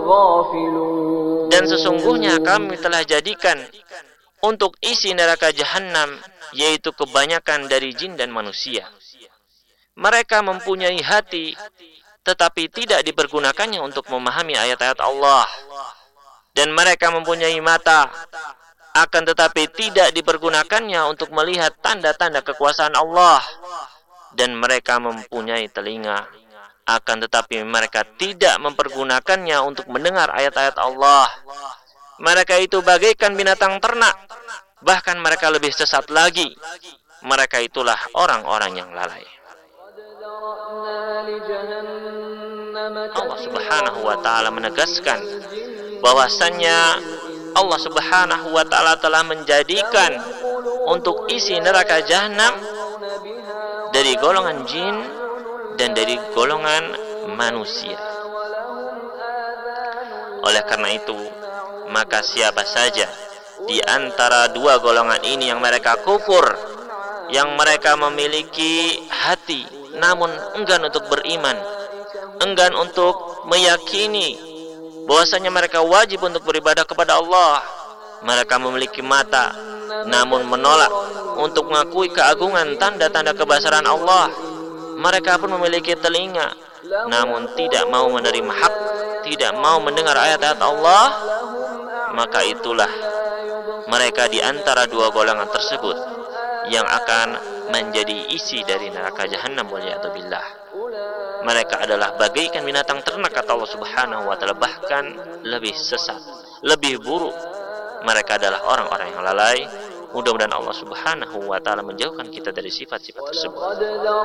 Dan sesungguhnya kami telah jadikan untuk isi neraka jahanam, yaitu kebanyakan dari jin dan manusia. Mereka mempunyai hati, tetapi tidak dipergunakannya untuk memahami ayat-ayat Allah. Dan mereka mempunyai mata, akan tetapi tidak dipergunakannya untuk melihat tanda-tanda kekuasaan Allah. Dan mereka mempunyai telinga, akan tetapi mereka tidak mempergunakannya untuk mendengar ayat-ayat Allah. Mereka itu bagaikan binatang ternak, bahkan mereka lebih sesat lagi. Mereka itulah orang-orang yang lalai. Allah Subhanahu wa ta'ala menegaskan bahwasannya Allah Subhanahu wa ta'ala telah menjadikan untuk isi neraka jahanam dari golongan jin dan dari golongan manusia. Oleh karena itu, maka siapa saja di antara dua golongan ini yang mereka kufur, yang mereka memiliki hati namun enggan untuk beriman, enggan untuk meyakini bahwasanya mereka wajib untuk beribadah kepada Allah, mereka memiliki mata namun menolak untuk mengakui keagungan tanda-tanda kebesaran Allah, mereka pun memiliki telinga namun tidak mau menerima hak, tidak mau mendengar ayat-ayat Allah, maka itulah mereka di antara dua golongan tersebut yang akan menjadi isi dari neraka jahanam, waliyadzubillah. Mereka adalah bagaikan binatang ternak, kata Allah Subhanahu wa ta'ala, bahkan lebih sesat, lebih buruk. Mereka adalah orang-orang yang lalai. Mudah-mudahan Allah Subhanahu wa ta'ala menjauhkan kita dari sifat-sifat tersebut.